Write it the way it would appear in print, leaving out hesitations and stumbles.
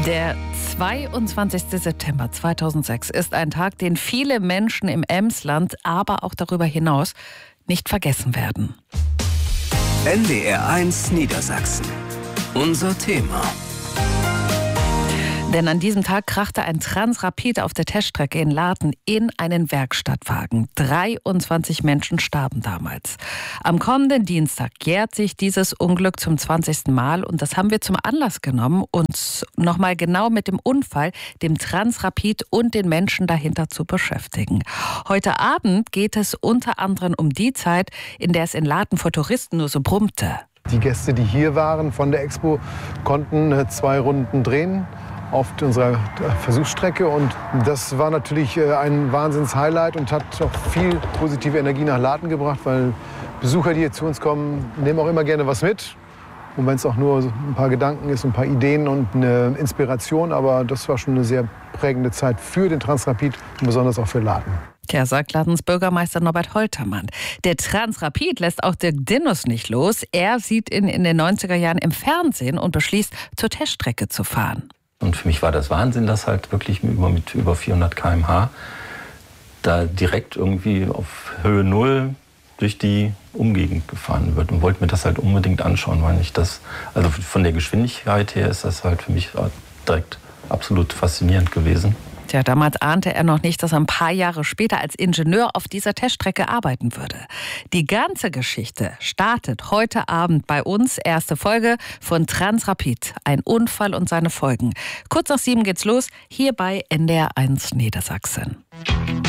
Der 22. September 2006 ist ein Tag, den viele Menschen im Emsland, aber auch darüber hinaus nicht vergessen werden. NDR1 Niedersachsen. Unser Thema. Denn an diesem Tag krachte ein Transrapid auf der Teststrecke in Laden in einen Werkstattwagen. 23 Menschen starben damals. Am kommenden Dienstag jährt sich dieses Unglück zum 20. Mal und das haben wir zum Anlass genommen, uns nochmal genau mit dem Unfall, dem Transrapid und den Menschen dahinter zu beschäftigen. Heute Abend geht es unter anderem um die Zeit, in der es in Laden vor Touristen nur so brummte. Die Gäste, die hier waren von der Expo, konnten 2 Runden drehen auf unserer Versuchsstrecke und das war natürlich ein Wahnsinns-Highlight und hat auch viel positive Energie nach Laden gebracht, weil Besucher, die hier zu uns kommen, nehmen auch immer gerne was mit. Und wenn es auch nur ein paar Gedanken ist, ein paar Ideen und eine Inspiration, aber das war schon eine sehr prägende Zeit für den Transrapid und besonders auch für Laden. Tja, sagt Ladens Bürgermeister Norbert Holtermann. Der Transrapid lässt auch Dirk Dinnus nicht los. Er sieht ihn in den 90er Jahren im Fernsehen und beschließt, zur Teststrecke zu fahren. Und für mich war das Wahnsinn, dass halt wirklich mit über 400 km/h da direkt irgendwie auf Höhe 0 durch die Umgegend gefahren wird. Und wollte mir das halt unbedingt anschauen, weil ich das, also von der Geschwindigkeit her ist das halt für mich direkt absolut faszinierend gewesen. Tja, damals ahnte er noch nicht, dass er ein paar Jahre später als Ingenieur auf dieser Teststrecke arbeiten würde. Die ganze Geschichte startet heute Abend bei uns. Erste Folge von Transrapid, ein Unfall und seine Folgen. Kurz nach 7 geht's los, hier bei NDR1 Niedersachsen.